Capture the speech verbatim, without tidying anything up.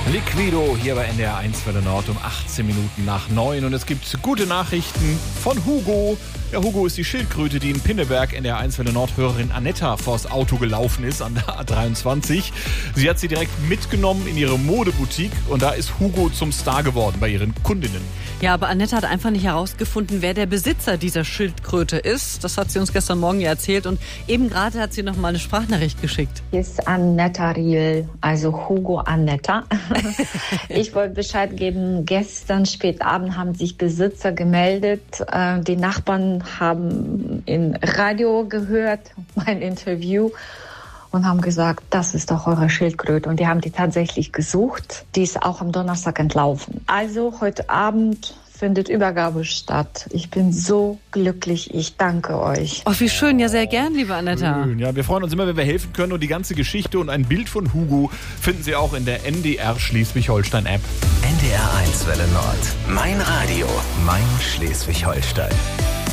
Liquido hier bei N D R eins Welle Nord um achtzehn Minuten nach neun. Und es gibt gute Nachrichten von Hugo. Ja, Hugo ist die Schildkröte, die in Pinneberg N D R eins Welle Nord Hörerin Anetta vors Auto gelaufen ist an der A dreiundzwanzig. Sie hat sie direkt mitgenommen in ihre Modeboutique und da ist Hugo zum Star geworden bei ihren Kundinnen. Ja, aber Anetta hat einfach nicht herausgefunden, wer der Besitzer dieser Schildkröte ist. Das hat sie uns gestern Morgen ja erzählt und eben gerade hat sie noch mal eine Sprachnachricht geschickt. Hier ist Anetta Riel, also Hugo Anetta. Ich wollte Bescheid geben, gestern spät Abend haben sich Besitzer gemeldet. Die Nachbarn haben im Radio gehört, mein Interview, und haben gesagt, das ist doch eure Schildkröte. Und die haben die tatsächlich gesucht. Die ist auch am Donnerstag entlaufen. Also heute Abend findet Übergabe statt. Ich bin so glücklich. Ich danke euch. Oh, wie schön. Ja, sehr gern, liebe Anetta. Schön. Ja, wir freuen uns immer, wenn wir helfen können. Und die ganze Geschichte und ein Bild von Hugo finden Sie auch in der N D R Schleswig-Holstein-App. N D R eins Welle Nord. Mein Radio. Mein Schleswig-Holstein.